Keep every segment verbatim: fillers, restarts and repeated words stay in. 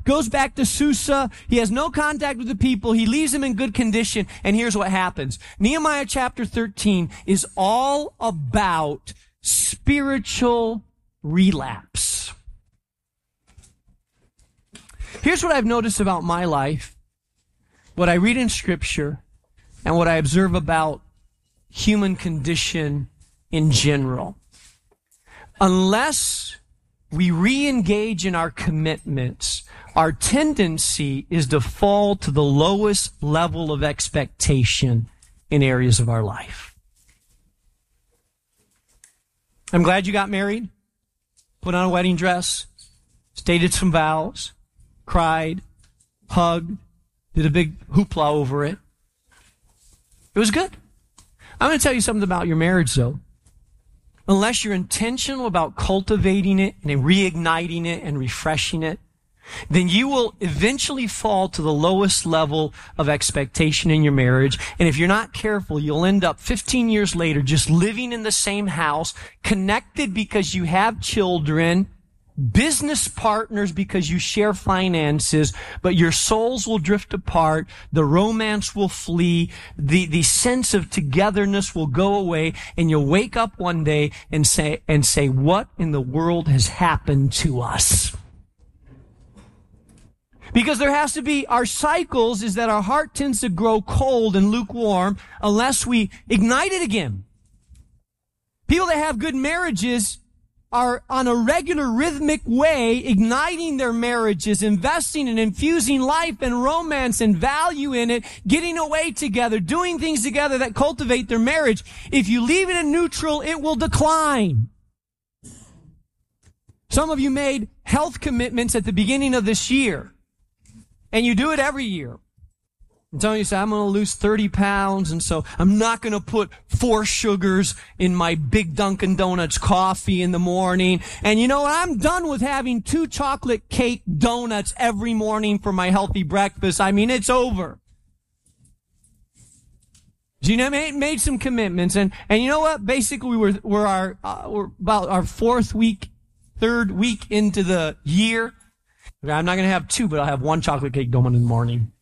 goes back to Susa. He has no contact with the people. He leaves them in good condition. And here's what happens. Nehemiah chapter thirteen is all about spiritual relapse. Here's what I've noticed about my life, what I read in Scripture, and what I observe about human condition in general. Unless we re-engage in our commitments, our tendency is to fall to the lowest level of expectation in areas of our life. I'm glad you got married, put on a wedding dress, stated some vows, cried, hugged, did a big hoopla over it. It was good. I'm going to tell you something about your marriage, though. Unless you're intentional about cultivating it and reigniting it and refreshing it, then you will eventually fall to the lowest level of expectation in your marriage. And if you're not careful, you'll end up fifteen years later just living in the same house, connected because you have children, business partners because you share finances, but your souls will drift apart, the romance will flee, the, the sense of togetherness will go away, and you'll wake up one day and say, and say, what in the world has happened to us? Because there has to be, our cycles is that our heart tends to grow cold and lukewarm unless we ignite it again. People that have good marriages are on a regular rhythmic way igniting their marriages, investing and infusing life and romance and value in it, getting away together, doing things together that cultivate their marriage. If you leave it in neutral, it will decline. Some of you made health commitments at the beginning of this year, and you do it every year. I'm telling you, say, I'm going to lose thirty pounds, and so I'm not going to put four sugars in my big Dunkin' Donuts coffee in the morning. And you know what? I'm done with having two chocolate cake donuts every morning for my healthy breakfast. I mean, it's over. Gina made, made some commitments, and, and you know what? Basically, we're, we're our, uh, we're about our fourth week, third week into the year. I'm not going to have two, but I'll have one chocolate cake donut in the morning.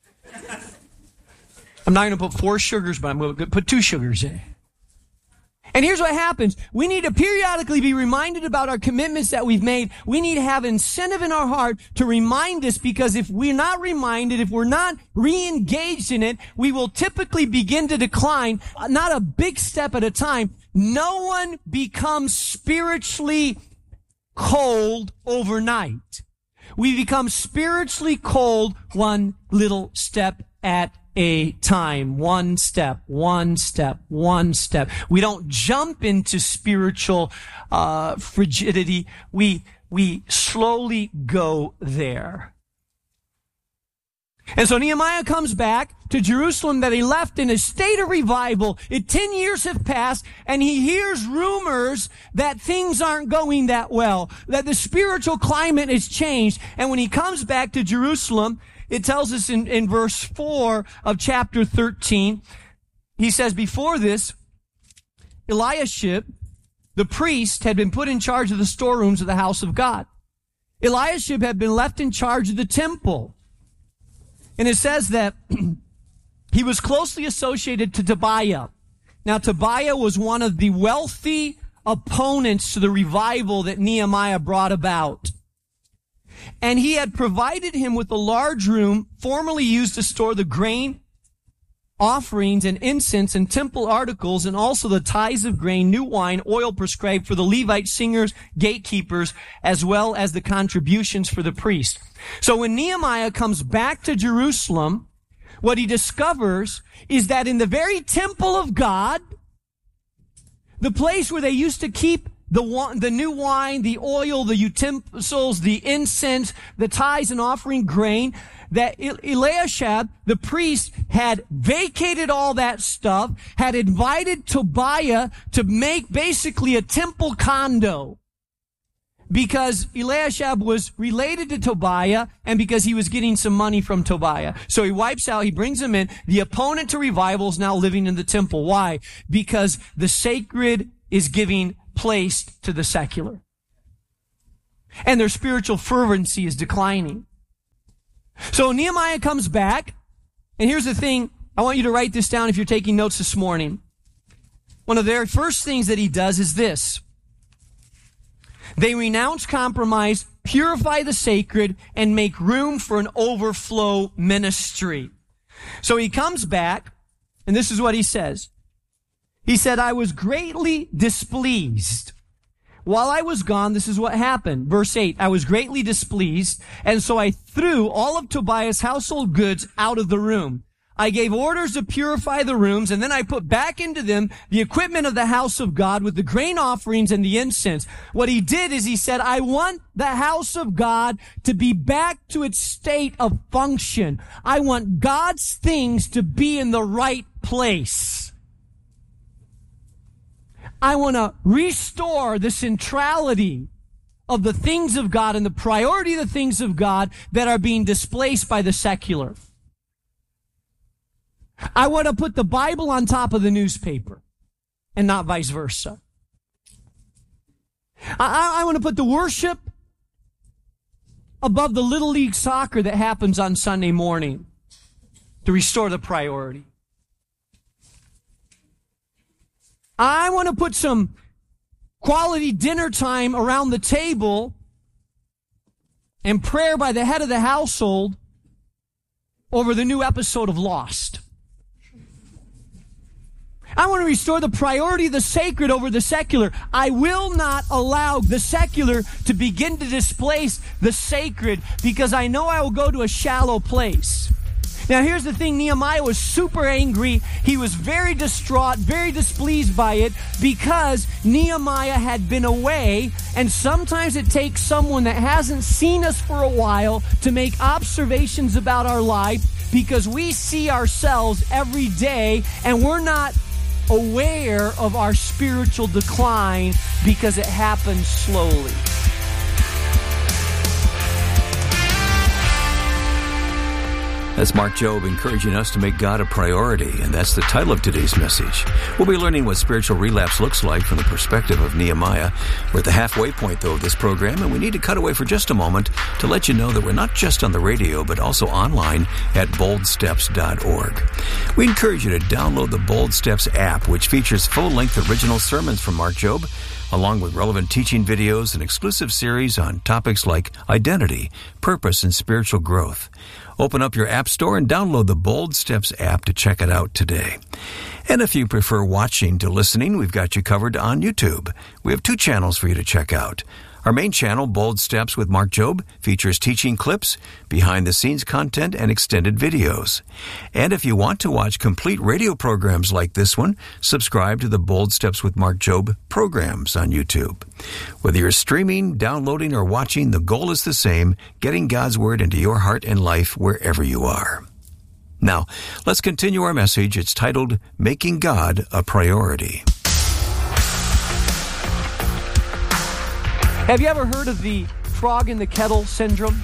I'm not going to put four sugars, but I'm going to put two sugars in. And here's what happens. We need to periodically be reminded about our commitments that we've made. We need to have incentive in our heart to remind us, because if we're not reminded, if we're not re-engaged in it, we will typically begin to decline, not a big step at a time. No one becomes spiritually cold overnight. We become spiritually cold one little step at a time. One step, one step, one step. We don't jump into spiritual uh frigidity. We we slowly go there. And so Nehemiah comes back to Jerusalem that he left in a state of revival. It, ten years have passed, and he hears rumors that things aren't going that well, that the spiritual climate has changed. And when he comes back to Jerusalem, it tells us in, in verse four of chapter thirteen, he says, before this, Eliashib, the priest, had been put in charge of the storerooms of the house of God. Eliashib had been left in charge of the temple. And it says that he was closely associated to Tobiah. Now, Tobiah was one of the wealthy opponents to the revival that Nehemiah brought about. And he had provided him with a large room formerly used to store the grain, offerings, and incense and temple articles, and also the tithes of grain, new wine, oil prescribed for the Levite singers, gatekeepers, as well as the contributions for the priest. So when Nehemiah comes back to Jerusalem, what he discovers is that in the very temple of God, the place where they used to keep the the new wine, the oil, the utensils, the incense, the tithes and offering grain, that Eliashib, the priest, had vacated all that stuff, had invited Tobiah to make basically a temple condo, because Eliashib was related to Tobiah and because he was getting some money from Tobiah. So he wipes out, he brings him in. The opponent to revival is now living in the temple. Why? Because the sacred is giving place to the secular. And their spiritual fervency is declining. So Nehemiah comes back, and here's the thing. I want you to write this down if you're taking notes this morning. One of the very first things that he does is this. They renounce compromise, purify the sacred, and make room for an overflow ministry. So he comes back, and this is what he says. He said, I was greatly displeased. While I was gone, this is what happened. Verse eight, I was greatly displeased, and so I threw all of Tobiah's household goods out of the room. I gave orders to purify the rooms, and then I put back into them the equipment of the house of God with the grain offerings and the incense. What he did is he said, I want the house of God to be back to its state of function. I want God's things to be in the right place. I want to restore the centrality of the things of God and the priority of the things of God that are being displaced by the secular. I want to put the Bible on top of the newspaper and not vice versa. I, I want to put the worship above the Little League soccer that happens on Sunday morning to restore the priority. I want to put some quality dinner time around the table and prayer by the head of the household over the new episode of Lost. I want to restore the priority of the sacred over the secular. I will not allow the secular to begin to displace the sacred because I know I will go to a shallow place. Now, here's the thing. Nehemiah was super angry. He was very distraught, very displeased by it because Nehemiah had been away. And sometimes it takes someone that hasn't seen us for a while to make observations about our life because we see ourselves every day and we're not aware of our spiritual decline because it happens slowly. That's Mark Jobe encouraging us to make God a priority, and that's the title of today's message. We'll be learning what spiritual relapse looks like from the perspective of Nehemiah. We're at the halfway point, though, of this program, and we need to cut away for just a moment to let you know that we're not just on the radio, but also online at bold steps dot org. We encourage you to download the Bold Steps app, which features full-length original sermons from Mark Jobe, along with relevant teaching videos and exclusive series on topics like identity, purpose, and spiritual growth. Open up your app store and download the Bold Steps app to check it out today. And if you prefer watching to listening, we've got you covered on YouTube. We have two channels for you to check out. Our main channel, Bold Steps with Mark Jobe, features teaching clips, behind-the-scenes content, and extended videos. And if you want to watch complete radio programs like this one, subscribe to the Bold Steps with Mark Jobe programs on YouTube. Whether you're streaming, downloading, or watching, the goal is the same, getting God's Word into your heart and life wherever you are. Now, let's continue our message. It's titled, Making God a Priority. Have you ever heard of the frog in the kettle syndrome?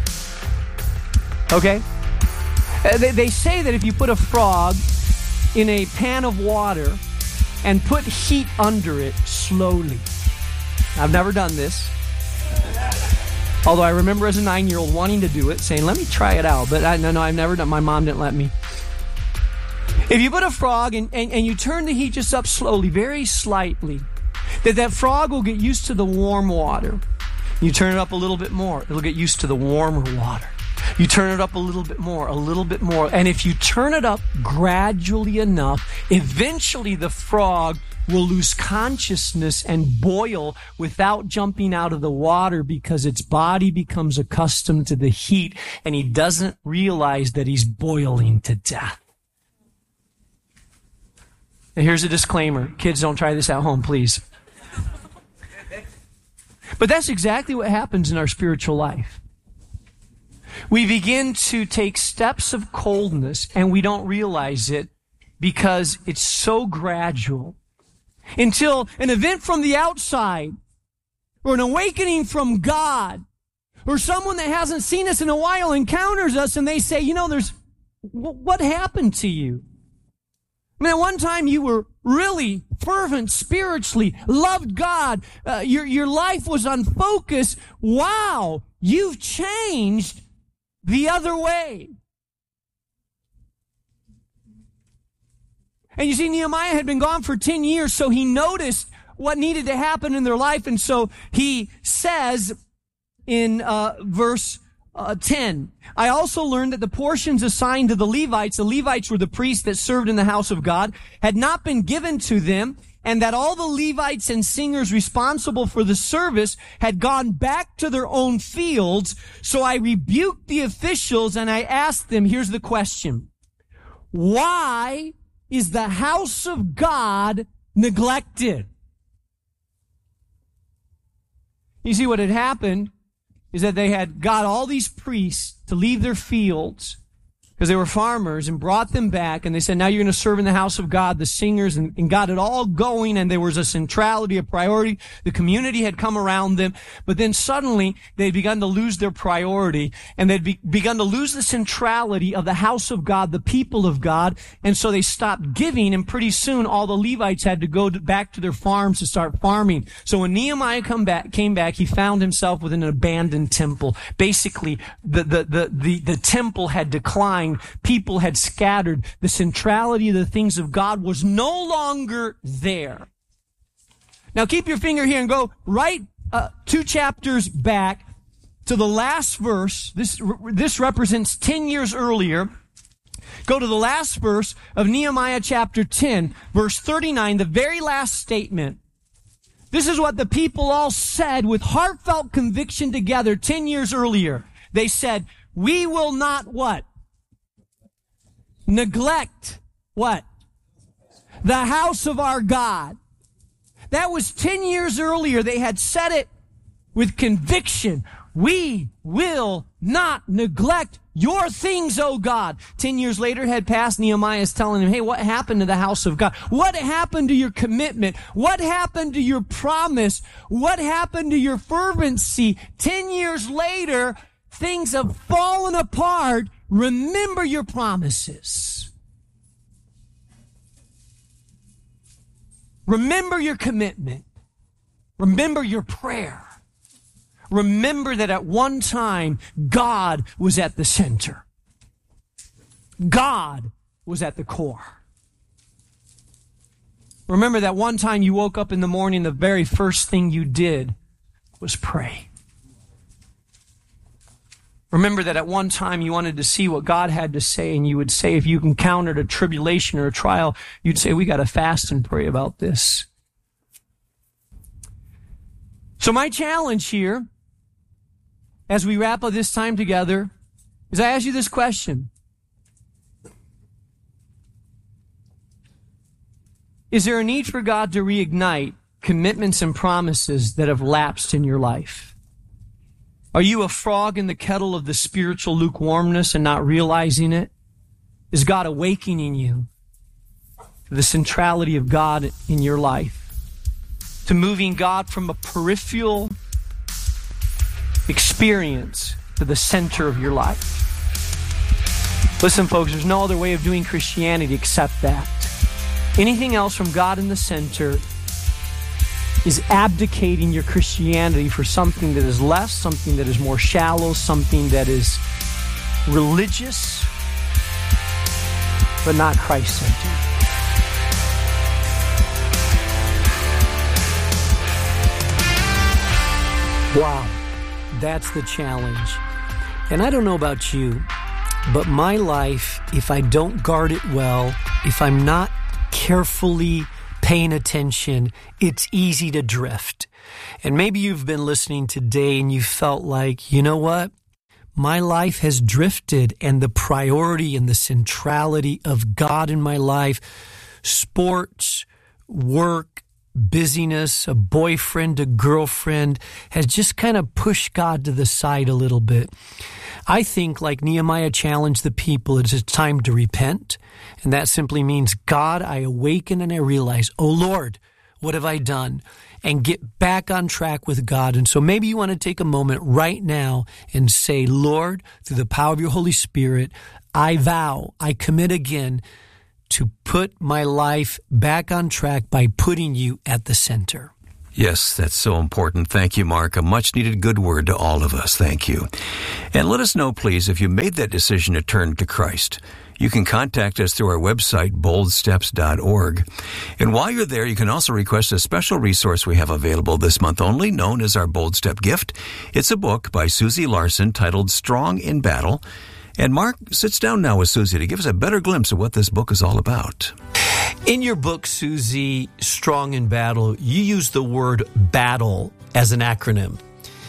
Okay. Uh, they, they say that if you put a frog in a pan of water and put heat under it slowly. I've never done this. Although I remember as a nine-year-old wanting to do it, saying, let me try it out. But I, no, no, I've never done. My mom didn't let me. If you put a frog and, and, and you turn the heat just up slowly, very slightly, that that frog will get used to the warm water. You turn it up a little bit more, it'll get used to the warmer water. You turn it up a little bit more, a little bit more. And if you turn it up gradually enough, eventually the frog will lose consciousness and boil without jumping out of the water because its body becomes accustomed to the heat and he doesn't realize that he's boiling to death. And here's a disclaimer. Kids, don't try this at home, please. But that's exactly what happens in our spiritual life. We begin to take steps of coldness and we don't realize it because it's so gradual. Until an event from the outside or an awakening from God or someone that hasn't seen us in a while encounters us and they say, you know, there's, what happened to you? I mean, at one time you were really fervent spiritually, loved God, uh, your, your life was on focus. Wow, you've changed the other way. And you see, Nehemiah had been gone for ten years, so he noticed what needed to happen in their life. And so he says in uh, verse uh, ten, I also learned that the portions assigned to the Levites, the Levites were the priests that served in the house of God, had not been given to them, and that all the Levites and singers responsible for the service had gone back to their own fields. So I rebuked the officials and I asked them, here's the question: why is the house of God neglected? You see, what had happened is that they had got all these priests to leave their fields because they were farmers, and brought them back, and they said, now you're going to serve in the house of God, the singers, and, and got it all going, and there was a centrality, a priority. The community had come around them, but then suddenly they'd begun to lose their priority, and they'd be, begun to lose the centrality of the house of God, the people of God, and so they stopped giving, and pretty soon all the Levites had to go to, back to their farms to start farming. So when Nehemiah come back, came back, he found himself with an abandoned temple. Basically, the, the, the, the, the temple had declined. People had scattered. The centrality of the things of God was no longer there. Now keep your finger here and go right uh, two chapters back to the last verse. This, this represents ten years earlier. Go to the last verse of Nehemiah chapter ten, verse thirty-nine, the very last statement. This is what the people all said with heartfelt conviction together ten years earlier. They said, we will not what? Neglect what? The house of our God. That was ten years earlier. They had said it with conviction. We will not neglect your things, O God. Ten years later had passed. Nehemiah is telling him, hey, what happened to the house of God? What happened to your commitment? What happened to your promise? What happened to your fervency? Ten years later, things have fallen apart. Remember your promises. Remember your commitment. Remember your prayer. Remember that at one time, God was at the center. God was at the core. Remember that one time you woke up in the morning, the very first thing you did was pray. Remember that at one time you wanted to see what God had to say, and you would say, if you encountered a tribulation or a trial, you'd say, we got to fast and pray about this. So my challenge here, as we wrap up this time together, is I ask you this question. Is there a need for God to reignite commitments and promises that have lapsed in your life? Are you a frog in the kettle of the spiritual lukewarmness and not realizing it? Is God awakening you to the centrality of God in your life? To moving God from a peripheral experience to the center of your life? Listen, folks, there's no other way of doing Christianity except that. Anything else from God in the center is abdicating your Christianity for something that is less, something that is more shallow, something that is religious, but not Christ-centered. Wow, that's the challenge. And I don't know about you, but my life, if I don't guard it well, if I'm not carefully paying attention, it's easy to drift. And maybe you've been listening today and you felt like, you know what? My life has drifted, and the priority and the centrality of God in my life, sports, work, busyness, a boyfriend, a girlfriend, has just kind of pushed God to the side a little bit. I think, like Nehemiah challenged the people, it's time to repent. And that simply means, God, I awaken and I realize, oh Lord, what have I done? And get back on track with God. And so maybe you want to take a moment right now and say, Lord, through the power of your Holy Spirit, I vow, I commit again to put my life back on track by putting you at the center. Yes, that's so important. Thank you, Mark. A much-needed good word to all of us. Thank you. And let us know, please, if you made that decision to turn to Christ. You can contact us through our website, bold steps dot org. And while you're there, you can also request a special resource we have available this month only, known as our Bold Step Gift. It's a book by Susie Larson titled Strong in Battle. And Mark sits down now with Susie to give us a better glimpse of what this book is all about. In your book, Susie, Strong in Battle, you use the word battle as an acronym.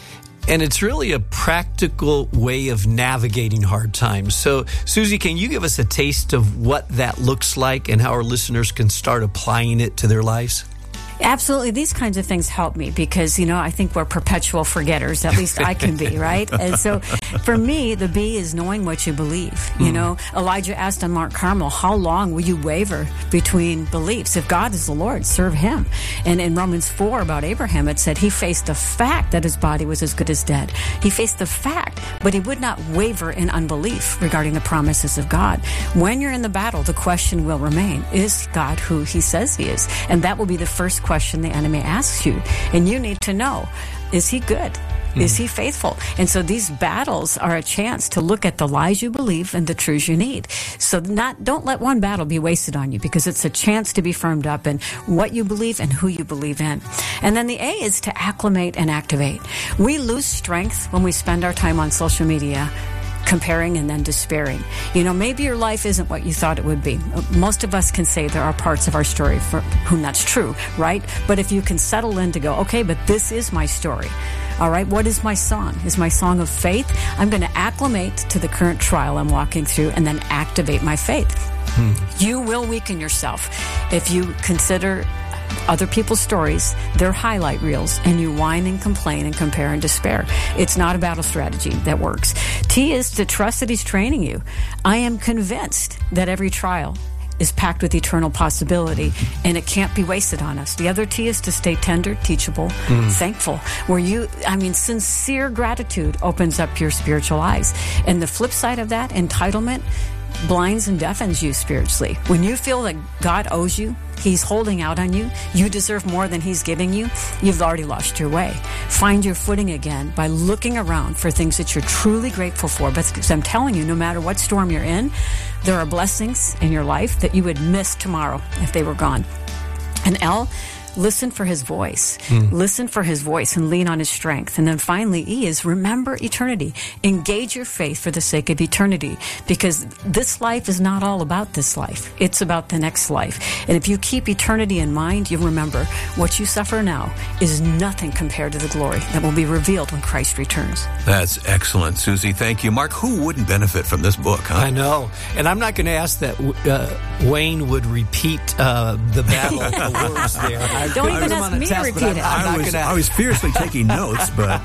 And it's really a practical way of navigating hard times. So, Susie, can you give us a taste of what that looks like and how our listeners can start applying it to their lives? Absolutely. These kinds of things help me because, you know, I think we're perpetual forgetters. At least I can be, right? And so for me, the B is knowing what you believe. You mm. know, Elijah asked on Mount Carmel, how long will you waver between beliefs? If God is the Lord, serve him. And in Romans four about Abraham, it said he faced the fact that his body was as good as dead. He faced the fact, but he would not waver in unbelief regarding the promises of God. When you're in the battle, the question will remain, is God who he says he is? And that will be the first question question the enemy asks you. And you need to know, is he good? Mm-hmm. Is he faithful? And so these battles are a chance to look at the lies you believe and the truths you need. So not don't let one battle be wasted on you because it's a chance to be firmed up in what you believe and who you believe in. And then the A is to acclimate and activate. We lose strength when we spend our time on social media comparing and then despairing. You know, maybe your life isn't what you thought it would be. Most of us can say there are parts of our story for whom that's true, right? But if you can settle in to go, okay, but this is my story. All right, what is my song? Is my song of faith? I'm going to acclimate to the current trial I'm walking through and then activate my faith. Hmm. You will weaken yourself if you consider other people's stories, their highlight reels, and you whine and complain and compare and despair. It's not a battle strategy that works. T is to trust that he's training you. I am convinced that every trial is packed with eternal possibility, and it can't be wasted on us. The other T is to stay tender, teachable, mm. thankful, where you, I mean, sincere gratitude opens up your spiritual eyes. And the flip side of that, entitlement, blinds and deafens you spiritually. When you feel that God owes you, he's holding out on you, you deserve more than he's giving you, you've already lost your way. Find your footing again by looking around for things that you're truly grateful for. But I'm telling you, no matter what storm you're in, there are blessings in your life that you would miss tomorrow if they were gone. And L, listen for his voice. Mm. Listen for his voice and lean on his strength. And then finally, E is remember eternity. Engage your faith for the sake of eternity, because this life is not all about this life. It's about the next life. And if you keep eternity in mind, you'll remember what you suffer now is nothing compared to the glory that will be revealed when Christ returns. That's excellent, Susie. Thank you. Mark, who wouldn't benefit from this book, huh? I know. And I'm not going to ask that uh, Wayne would repeat uh, the battle of the words there. I, Don't even ask me to repeat it. I was, I was fiercely taking notes, but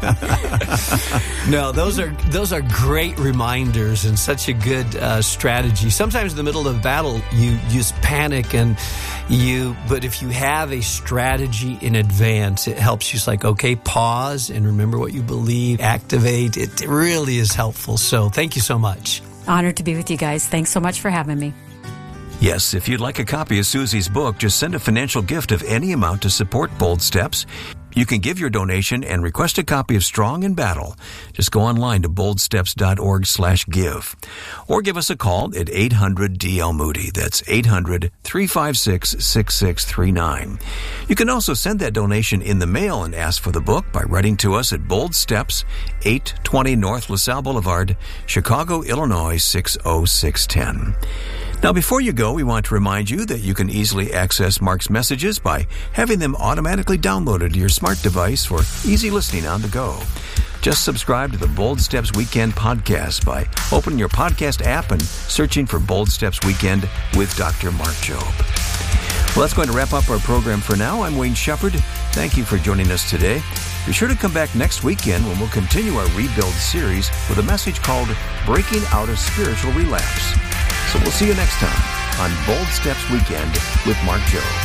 no, those are those are great reminders and such a good uh, strategy. Sometimes in the middle of battle, you just panic and you. But if you have a strategy in advance, it helps you. It's like, okay, pause and remember what you believe. Activate. It really is helpful. So thank you so much. Honored to be with you guys. Thanks so much for having me. Yes, if you'd like a copy of Susie's book, just send a financial gift of any amount to support Bold Steps. You can give your donation and request a copy of Strong in Battle. Just go online to bold steps dot org slash give. Or give us a call at eight hundred D L Moody. That's eight hundred, three five six, six six three nine. You can also send that donation in the mail and ask for the book by writing to us at Bold Steps, eight twenty North LaSalle Boulevard, Chicago, Illinois, six oh six one oh. Now, before you go, we want to remind you that you can easily access Mark's messages by having them automatically downloaded to your smart device for easy listening on the go. Just subscribe to the Bold Steps Weekend podcast by opening your podcast app and searching for Bold Steps Weekend with Doctor Mark Jobe. Well, that's going to wrap up our program for now. I'm Wayne Shepherd. Thank you for joining us today. Be sure to come back next weekend when we'll continue our Rebuild series with a message called Breaking Out of Spiritual Relapse. So we'll see you next time on Bold Steps Weekend with Mark Jobe.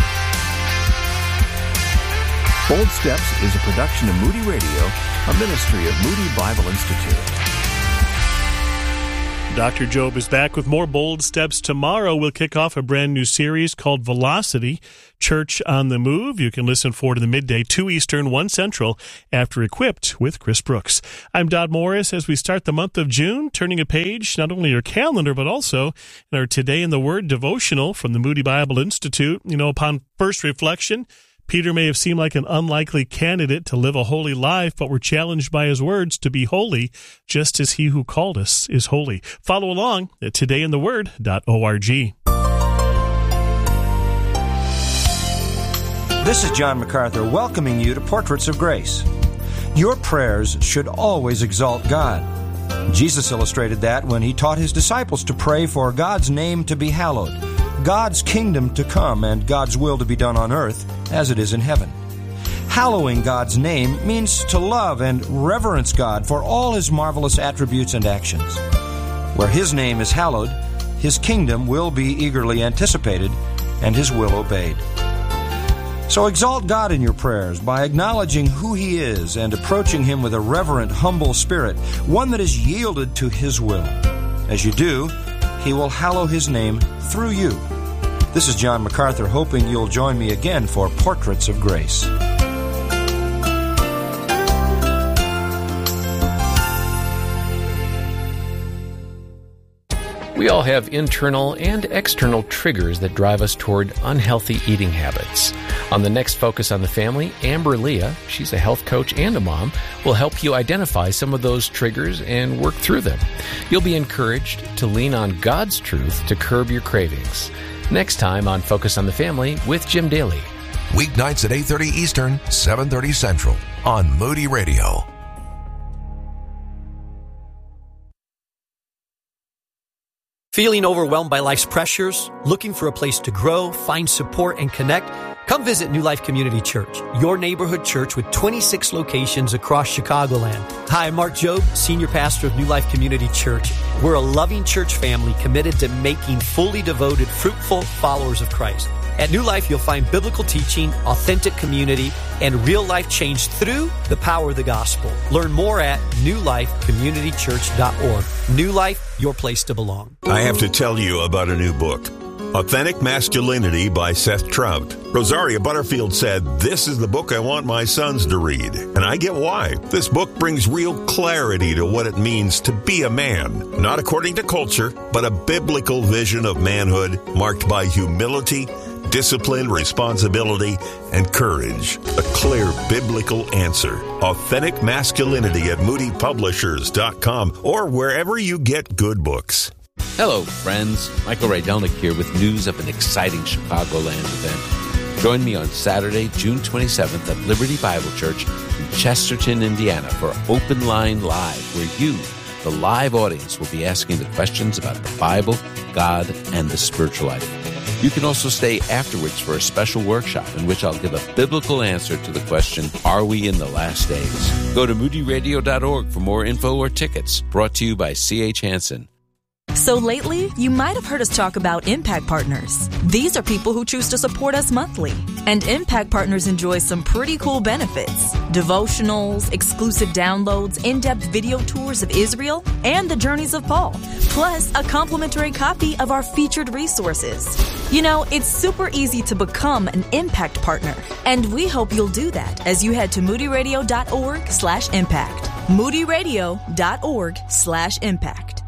Bold Steps is a production of Moody Radio, a ministry of Moody Bible Institute. Doctor Job is back with more Bold Steps. Tomorrow we'll kick off a brand new series called Velocity, Church on the Move. You can listen for it in the midday, two Eastern, one Central, after Equipped with Chris Brooks. I'm Dodd Morris as we start the month of June, turning a page, not only your calendar, but also in our Today in the Word devotional from the Moody Bible Institute. You know, upon first reflection, Peter may have seemed like an unlikely candidate to live a holy life, but we're challenged by his words to be holy, just as he who called us is holy. Follow along at today in the word dot org. This is John MacArthur welcoming you to Portraits of Grace. Your prayers should always exalt God. Jesus illustrated that when he taught his disciples to pray for God's name to be hallowed, God's kingdom to come, and God's will to be done on earth as it is in heaven. Hallowing God's name means to love and reverence God for all his marvelous attributes and actions. Where his name is hallowed, his kingdom will be eagerly anticipated and his will obeyed. So exalt God in your prayers by acknowledging who he is and approaching him with a reverent, humble spirit, one that is yielded to his will. As you do, he will hallow his name through you. This is John MacArthur, hoping you'll join me again for Portraits of Grace. We all have internal and external triggers that drive us toward unhealthy eating habits. On the next Focus on the Family, Amber Leah, she's a health coach and a mom, will help you identify some of those triggers and work through them. You'll be encouraged to lean on God's truth to curb your cravings. Next time on Focus on the Family with Jim Daly. Weeknights at eight thirty Eastern, seven thirty Central on Moody Radio. Feeling overwhelmed by life's pressures? Looking for a place to grow, find support, and connect? Come visit New Life Community Church, your neighborhood church with twenty-six locations across Chicagoland. Hi, I'm Mark Jobe, Senior Pastor of New Life Community Church. We're a loving church family committed to making fully devoted, fruitful followers of Christ. At New Life, you'll find biblical teaching, authentic community, and real-life change through the power of the gospel. Learn more at new life community church dot org. New Life, your place to belong. I have to tell you about a new book, Authentic Masculinity by Seth Trout. Rosaria Butterfield said, "This is the book I want my sons to read." And I get why. This book brings real clarity to what it means to be a man, not according to culture, but a biblical vision of manhood marked by humility, discipline, responsibility, and courage. A clear biblical answer. Authentic Masculinity at moody publishers dot com or wherever you get good books. Hello, friends. Michael Rydelnik here with news of an exciting Chicagoland event. Join me on Saturday, June twenty-seventh at Liberty Bible Church in Chesterton, Indiana for Open Line Live, where you, the live audience, will be asking the questions about the Bible, God, and the spiritual life. You can also stay afterwards for a special workshop in which I'll give a biblical answer to the question, are we in the last days? Go to moody radio dot org for more info or tickets. Brought to you by C H Hansen. So lately, you might have heard us talk about Impact Partners. These are people who choose to support us monthly. And Impact Partners enjoy some pretty cool benefits. Devotionals, exclusive downloads, in-depth video tours of Israel, and the journeys of Paul. Plus, a complimentary copy of our featured resources. You know, it's super easy to become an Impact Partner. And we hope you'll do that as you head to moody radio dot org slash impact. moody radio dot org slash impact.